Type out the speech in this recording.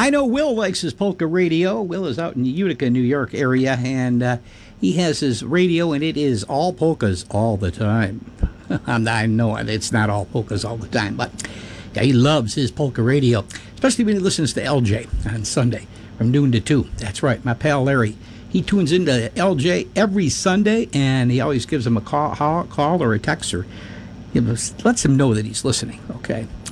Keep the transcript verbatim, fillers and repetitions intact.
I know Will likes his polka radio. Will is out in the Utica, New York area, and uh, he has his radio, and it is all polkas all the time. I know it's not all polkas all the time, but yeah, he loves his polka radio, especially when he listens to L J on Sunday from noon to two. That's right, my pal Larry. He tunes into L J every Sunday, and he always gives him a call, call or a text, or you know, lets him know that he's listening, okay?